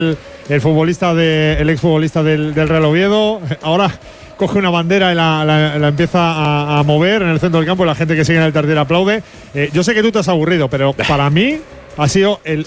el exfutbolista del Real Oviedo. Ahora coge una bandera y la empieza a mover en el centro del campo y la gente que sigue en el tercer aplaude. Yo sé que tú te has aburrido, pero para mí ha sido el